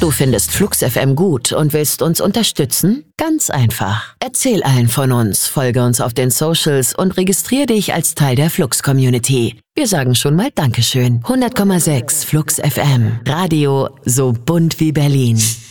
Du findest Flux FM gut und willst uns unterstützen? Ganz einfach. Erzähl allen von uns, folge uns auf den Socials und registrier dich als Teil der Flux-Community. Wir sagen schon mal Dankeschön. 100,6 Flux FM. Radio so bunt wie Berlin.